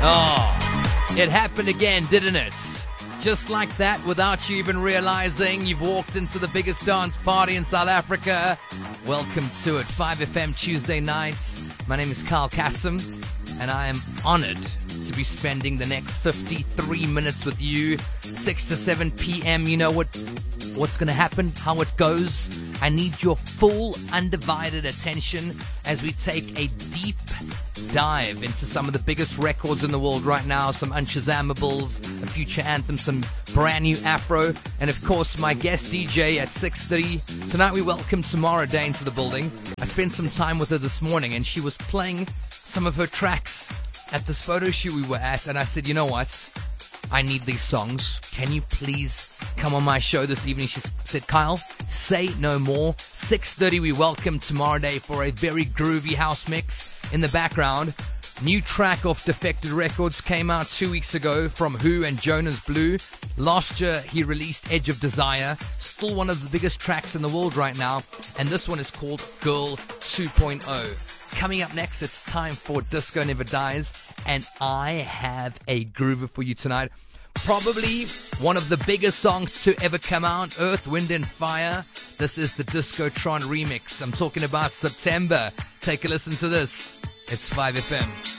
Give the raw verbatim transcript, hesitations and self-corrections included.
Oh, it happened again, didn't it? Just like that, without you even realizing, you've walked into the biggest dance party in South Africa. Welcome to it, five F M Tuesday night. My name is Carl Kassem, and I am honored to be spending the next fifty-three minutes with you, six to seven p.m. You know what, what's going to happen, how it goes. I need your full, undivided attention as we take a deep dive into some of the biggest records in the world right now, some unshazamables, a future anthem, some brand new Afro, and of course my guest D J at six thirty. Tonight we welcome Tamara Day into the building. I spent some time with her this morning and she was playing some of her tracks at this photo shoot we were at, and I said, you know what? I need these songs. Can you please come on my show this evening? She said, Kyle, say no more. six thirty, we welcome Tamara Day for a very groovy house mix. In the background, new track off Defected Records came out two weeks ago from Who and Jonas Blue. Last year, he released Edge of Desire, still one of the biggest tracks in the world right now. And this one is called Girl two point oh. Coming up next, it's time for Disco Never Dies, and I have a groover for you tonight. Probably one of the biggest songs to ever come out, Earth, Wind and Fire. This is the Discotron remix. I'm talking about September. Take a listen to this. It's five F M.